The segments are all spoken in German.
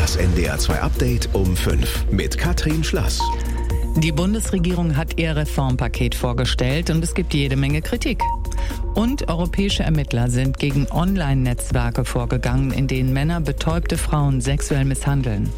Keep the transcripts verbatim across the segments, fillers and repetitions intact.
Das N D R zwei Update um fünf mit Katrin Schlass. Die Bundesregierung hat ihr Reformpaket vorgestellt und es gibt jede Menge Kritik. Und europäische Ermittler sind gegen Online-Netzwerke vorgegangen, in denen Männer betäubte Frauen sexuell misshandeln.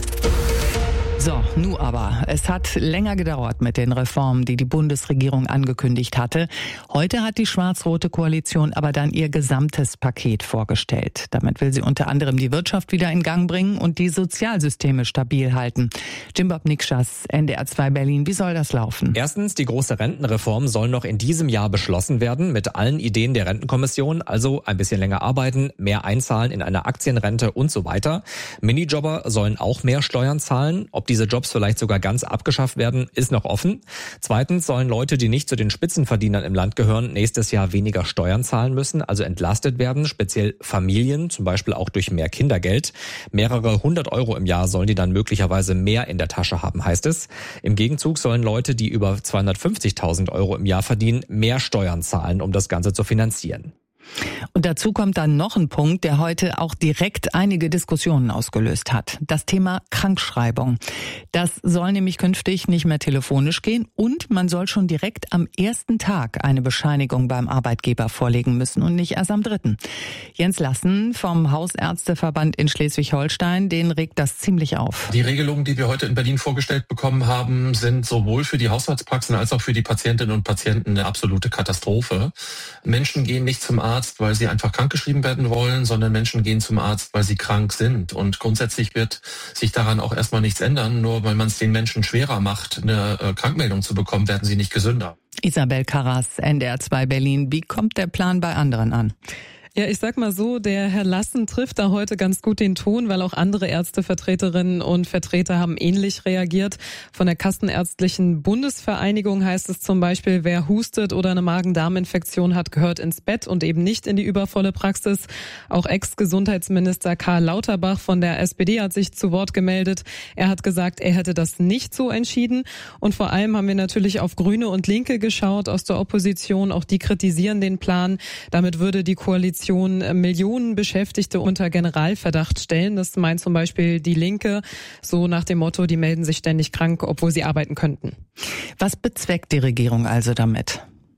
So, nun aber. Es hat länger gedauert mit den Reformen, die die Bundesregierung angekündigt hatte. Heute hat die schwarz-rote Koalition aber dann ihr gesamtes Paket vorgestellt. Damit will sie unter anderem die Wirtschaft wieder in Gang bringen und die Sozialsysteme stabil halten. Jimbob Nikschas, N D R zwei Berlin. Wie soll das laufen? Erstens, die große Rentenreform soll noch in diesem Jahr beschlossen werden mit allen Ideen der Rentenkommission. Also ein bisschen länger arbeiten, mehr einzahlen in eine Aktienrente und so weiter. Minijobber sollen auch mehr Steuern zahlen. Ob diese Jobs vielleicht sogar ganz abgeschafft werden, ist noch offen. Zweitens sollen Leute, die nicht zu den Spitzenverdienern im Land gehören, nächstes Jahr weniger Steuern zahlen müssen, also entlastet werden, speziell Familien, zum Beispiel auch durch mehr Kindergeld. Mehrere hundert Euro im Jahr sollen die dann möglicherweise mehr in der Tasche haben, heißt es. Im Gegenzug sollen Leute, die über zweihundertfünfzigtausend Euro im Jahr verdienen, mehr Steuern zahlen, um das Ganze zu finanzieren. Und dazu kommt dann noch ein Punkt, der heute auch direkt einige Diskussionen ausgelöst hat. Das Thema Krankschreibung. Das soll nämlich künftig nicht mehr telefonisch gehen und man soll schon direkt am ersten Tag eine Bescheinigung beim Arbeitgeber vorlegen müssen und nicht erst am dritten. Jens Lassen vom Hausärzteverband in Schleswig-Holstein, den regt das ziemlich auf. Die Regelungen, die wir heute in Berlin vorgestellt bekommen haben, sind sowohl für die Hausarztpraxen als auch für die Patientinnen und Patienten eine absolute Katastrophe. Menschen gehen nicht zum Arzt, weil sie einfach krankgeschrieben werden wollen, sondern Menschen gehen zum Arzt, weil sie krank sind. Und grundsätzlich wird sich daran auch erstmal nichts ändern. Nur weil man es den Menschen schwerer macht, eine äh, Krankmeldung zu bekommen, werden sie nicht gesünder. Isabel Karras, N D R zwei Berlin. Wie kommt der Plan bei anderen an? Ja, ich sag mal so, der Herr Lassen trifft da heute ganz gut den Ton, weil auch andere Ärztevertreterinnen und Vertreter haben ähnlich reagiert. Von der Kassenärztlichen Bundesvereinigung heißt es zum Beispiel, wer hustet oder eine Magen-Darm-Infektion hat, gehört ins Bett und eben nicht in die übervolle Praxis. Auch Ex-Gesundheitsminister Karl Lauterbach von der S P D hat sich zu Wort gemeldet. Er hat gesagt, er hätte das nicht so entschieden. Und vor allem haben wir natürlich auf Grüne und Linke geschaut aus der Opposition. Auch die kritisieren den Plan. Damit würde die Koalition Millionen Beschäftigte unter Generalverdacht stellen. Das meint zum Beispiel die Linke, so nach dem Motto, die melden sich ständig krank, obwohl sie arbeiten könnten. Was bezweckt die Regierung also damit?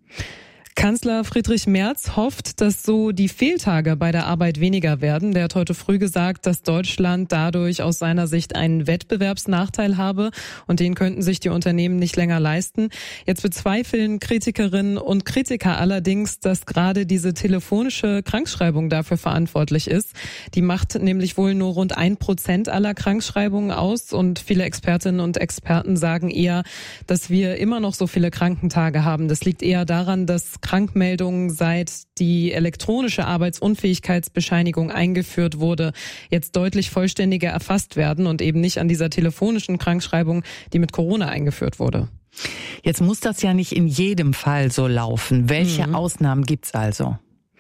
Kanzler Friedrich Merz hofft, dass so die Fehltage bei der Arbeit weniger werden. Der hat heute früh gesagt, dass Deutschland dadurch aus seiner Sicht einen Wettbewerbsnachteil habe und den könnten sich die Unternehmen nicht länger leisten. Jetzt bezweifeln Kritikerinnen und Kritiker allerdings, dass gerade diese telefonische Krankschreibung dafür verantwortlich ist. Die macht nämlich wohl nur rund ein Prozent aller Krankschreibungen aus und viele Expertinnen und Experten sagen eher, dass wir immer noch so viele Krankentage haben. Das liegt eher daran, dass Krankmeldungen, seit die elektronische Arbeitsunfähigkeitsbescheinigung eingeführt wurde, jetzt deutlich vollständiger erfasst werden und eben nicht an dieser telefonischen Krankschreibung, die mit Corona eingeführt wurde. Jetzt muss das ja nicht in jedem Fall so laufen. Welche Mhm. Ausnahmen gibt's also?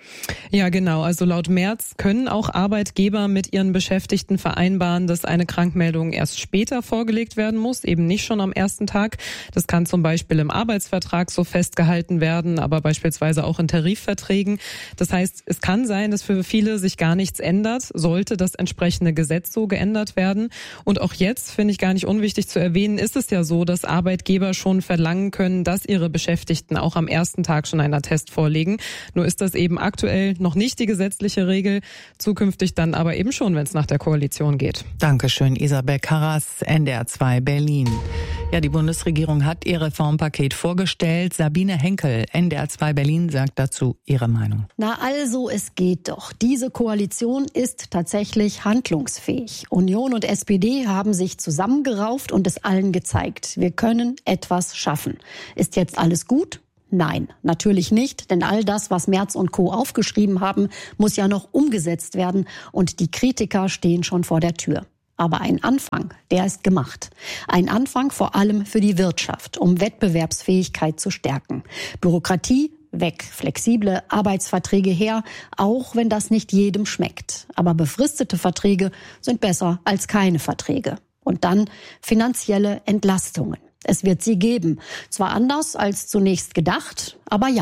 Ja, genau. Also laut Merz können auch Arbeitgeber mit ihren Beschäftigten vereinbaren, dass eine Krankmeldung erst später vorgelegt werden muss, eben nicht schon am ersten Tag. Das kann zum Beispiel im Arbeitsvertrag so festgehalten werden, aber beispielsweise auch in Tarifverträgen. Das heißt, es kann sein, dass für viele sich gar nichts ändert, sollte das entsprechende Gesetz so geändert werden. Und auch jetzt, finde ich gar nicht unwichtig zu erwähnen, ist es ja so, dass Arbeitgeber schon verlangen können, dass ihre Beschäftigten auch am ersten Tag schon einen Attest vorlegen. Nur ist das eben aktuell Aktuell noch nicht die gesetzliche Regel, zukünftig dann aber eben schon, wenn es nach der Koalition geht. Dankeschön, Isabel Karras, N D R zwei Berlin. Ja, die Bundesregierung hat ihr Reformpaket vorgestellt. Sabine Henkel, N D R zwei Berlin, sagt dazu ihre Meinung. Na also, es geht doch. Diese Koalition ist tatsächlich handlungsfähig. Union und S P D haben sich zusammengerauft und es allen gezeigt. Wir können etwas schaffen. Ist jetzt alles gut? Nein, natürlich nicht, denn all das, was Merz und Co. aufgeschrieben haben, muss ja noch umgesetzt werden und die Kritiker stehen schon vor der Tür. Aber ein Anfang, der ist gemacht. Ein Anfang vor allem für die Wirtschaft, um Wettbewerbsfähigkeit zu stärken. Bürokratie weg, flexible Arbeitsverträge her, auch wenn das nicht jedem schmeckt. Aber befristete Verträge sind besser als keine Verträge. Und dann finanzielle Entlastungen. Es wird sie geben. Zwar anders als zunächst gedacht, aber ja.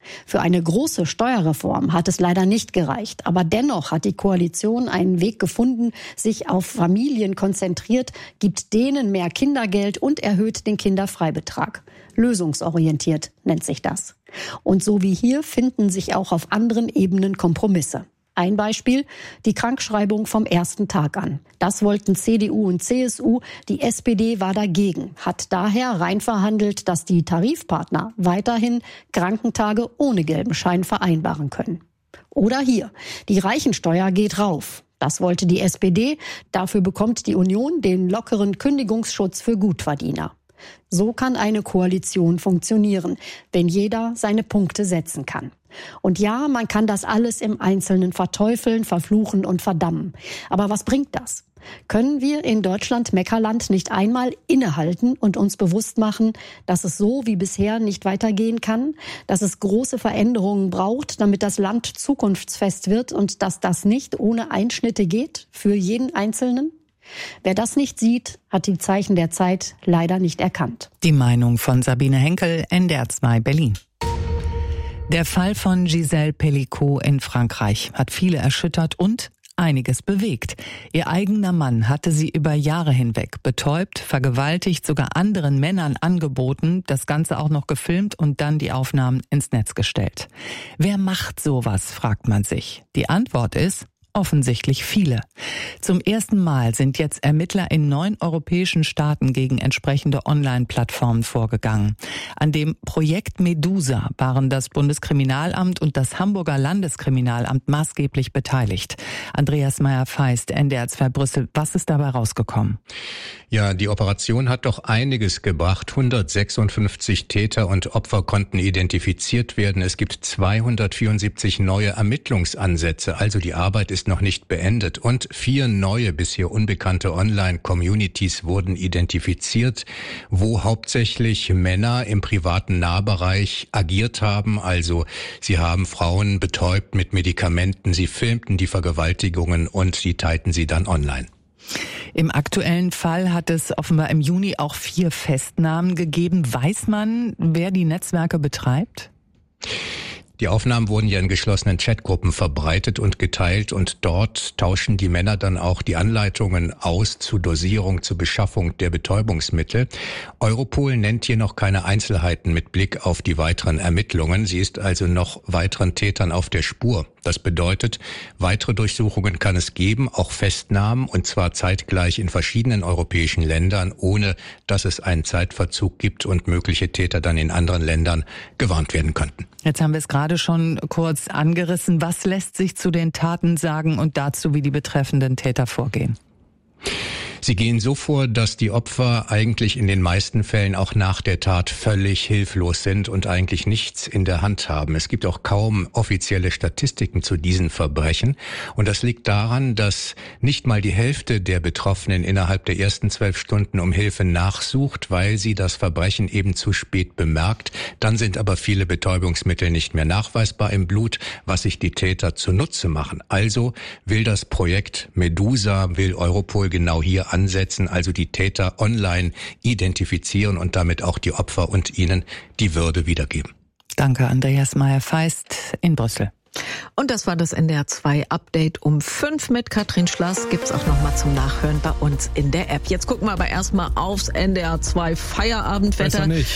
Für eine große Steuerreform hat es leider nicht gereicht. Aber dennoch hat die Koalition einen Weg gefunden, sich auf Familien konzentriert, gibt denen mehr Kindergeld und erhöht den Kinderfreibetrag. Lösungsorientiert nennt sich das. Und so wie hier finden sich auch auf anderen Ebenen Kompromisse. Ein Beispiel, die Krankschreibung vom ersten Tag an. Das wollten C D U und C S U, die S P D war dagegen, hat daher reinverhandelt, dass die Tarifpartner weiterhin Krankentage ohne gelben Schein vereinbaren können. Oder hier, die Reichensteuer geht rauf. Das wollte die S P D, dafür bekommt die Union den lockeren Kündigungsschutz für Gutverdiener. So kann eine Koalition funktionieren, wenn jeder seine Punkte setzen kann. Und ja, man kann das alles im Einzelnen verteufeln, verfluchen und verdammen. Aber was bringt das? Können wir in Deutschland-Meckerland nicht einmal innehalten und uns bewusst machen, dass es so wie bisher nicht weitergehen kann, dass es große Veränderungen braucht, damit das Land zukunftsfest wird und dass das nicht ohne Einschnitte geht für jeden Einzelnen? Wer das nicht sieht, hat die Zeichen der Zeit leider nicht erkannt. Die Meinung von Sabine Henkel, N D R zwei Berlin. Der Fall von Gisèle Pelicot in Frankreich hat viele erschüttert und einiges bewegt. Ihr eigener Mann hatte sie über Jahre hinweg betäubt, vergewaltigt, sogar anderen Männern angeboten, das Ganze auch noch gefilmt und dann die Aufnahmen ins Netz gestellt. Wer macht sowas, fragt man sich. Die Antwort ist: offensichtlich viele. Zum ersten Mal sind jetzt Ermittler in neun europäischen Staaten gegen entsprechende Online-Plattformen vorgegangen. An dem Projekt Medusa waren das Bundeskriminalamt und das Hamburger Landeskriminalamt maßgeblich beteiligt. Andreas Meyer-Feist, N D R zwei Brüssel, was ist dabei rausgekommen? Ja, die Operation hat doch einiges gebracht. hundertsechsundfünfzig Täter und Opfer konnten identifiziert werden. Es gibt zweihundertvierundsiebzig neue Ermittlungsansätze, also die Arbeit ist noch nicht beendet. Und vier neue, bisher unbekannte Online-Communities wurden identifiziert, wo hauptsächlich Männer im privaten Nahbereich agiert haben. Also sie haben Frauen betäubt mit Medikamenten, sie filmten die Vergewaltigungen und sie teilten sie dann online. Im aktuellen Fall hat es offenbar im Juni auch vier Festnahmen gegeben. Weiß man, wer die Netzwerke betreibt? Die Aufnahmen wurden ja in geschlossenen Chatgruppen verbreitet und geteilt und dort tauschen die Männer dann auch die Anleitungen aus zur Dosierung, zur Beschaffung der Betäubungsmittel. Europol nennt hier noch keine Einzelheiten mit Blick auf die weiteren Ermittlungen. Sie ist also noch weiteren Tätern auf der Spur. Das bedeutet, weitere Durchsuchungen kann es geben, auch Festnahmen, und zwar zeitgleich in verschiedenen europäischen Ländern, ohne dass es einen Zeitverzug gibt und mögliche Täter dann in anderen Ländern gewarnt werden könnten. Jetzt haben wir es gerade schon kurz angerissen. Was lässt sich zu den Taten sagen und dazu, wie die betreffenden Täter vorgehen? Sie gehen so vor, dass die Opfer eigentlich in den meisten Fällen auch nach der Tat völlig hilflos sind und eigentlich nichts in der Hand haben. Es gibt auch kaum offizielle Statistiken zu diesen Verbrechen. Und das liegt daran, dass nicht mal die Hälfte der Betroffenen innerhalb der ersten zwölf Stunden um Hilfe nachsucht, weil sie das Verbrechen eben zu spät bemerkt. Dann sind aber viele Betäubungsmittel nicht mehr nachweisbar im Blut, was sich die Täter zunutze machen. Also will das Projekt Medusa, will Europol genau hier ansetzen, also die Täter online identifizieren und damit auch die Opfer und ihnen die Würde wiedergeben. Danke, Andreas Meyer-Feist in Brüssel. Und das war das N D R zwei Update um fünf mit Katrin Schlass. Gibt's auch noch mal zum Nachhören bei uns in der App. Jetzt gucken wir aber erstmal aufs N D R zwei Feierabendwetter. Besser nicht.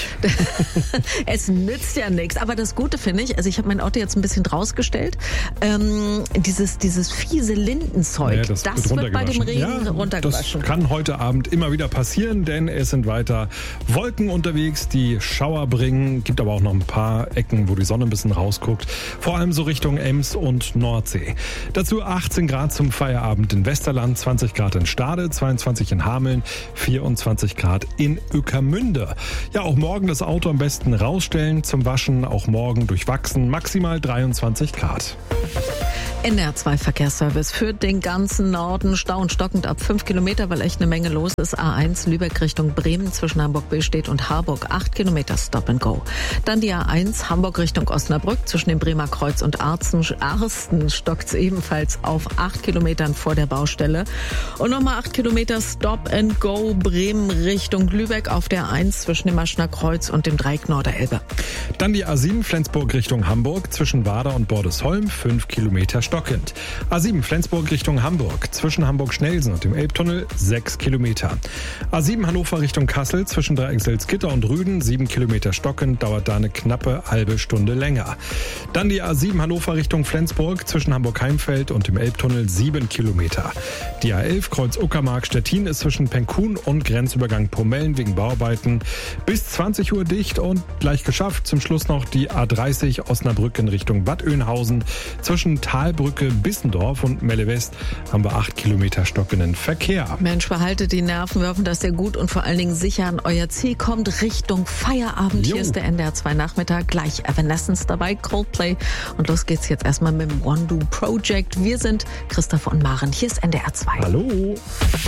Es nützt ja nichts. Aber das Gute finde ich, also ich habe mein Auto jetzt ein bisschen rausgestellt, ähm, dieses, dieses fiese Lindenzeug, ja, das, das wird, wird bei dem Regen ja, runtergewaschen. Das kann heute Abend immer wieder passieren, denn es sind weiter Wolken unterwegs, die Schauer bringen. Gibt aber auch noch ein paar Ecken, wo die Sonne ein bisschen rausguckt. Vor allem so Richtung Ems und Nordsee. Dazu achtzehn Grad zum Feierabend in Westerland, zwanzig Grad in Stade, zweiundzwanzig in Hameln, vierundzwanzig Grad in Ueckermünde. Ja, auch morgen das Auto am besten rausstellen zum Waschen, auch morgen durchwachsen, maximal dreiundzwanzig Grad. N D R zwei Verkehrsservice für den ganzen Norden. Stau und stockend ab fünf Kilometer, weil echt eine Menge los ist. A eins Lübeck Richtung Bremen zwischen Hamburg-Billstedt und Harburg. acht Kilometer Stop and Go. Dann die A eins Hamburg Richtung Osnabrück zwischen dem Bremer Kreuz und Arzen. Arsten stockt es ebenfalls auf acht Kilometern vor der Baustelle. Und nochmal acht Kilometer Stop and Go Bremen Richtung Lübeck auf der A eins zwischen dem Maschner Kreuz und dem Dreieck Norderelbe. Dann die A sieben Flensburg Richtung Hamburg zwischen Wader und Bordesholm. fünf Kilometer stockend. A sieben Flensburg Richtung Hamburg zwischen Hamburg-Schnelsen und dem Elbtunnel sechs Kilometer. A sieben Hannover Richtung Kassel zwischen Dreiexelskitter und Rüden sieben Kilometer stockend, dauert da eine knappe halbe Stunde länger. Dann die A sieben Hannover Richtung Flensburg zwischen Hamburg-Heimfeld und dem Elbtunnel sieben Kilometer. Die A elf Kreuz Uckermark-Stettin ist zwischen Penkun und Grenzübergang Pomellen wegen Bauarbeiten bis zwanzig Uhr dicht und gleich geschafft. Zum Schluss noch die A dreißig Osnabrück in Richtung Bad Oeynhausen zwischen Talbrücke, Bissendorf und Melle West haben wir acht Kilometer stockenden Verkehr. Mensch, behaltet die Nerven, wir hoffen, dass ihr gut und vor allen Dingen sicher an euer Ziel kommt, Richtung Feierabend. Jo. Hier ist der N D R zwei Nachmittag, gleich Evanescence dabei, Coldplay. Und los geht's jetzt erstmal mit dem One Do Project. Wir sind Christoph und Maren, hier ist N D R zwei. Hallo.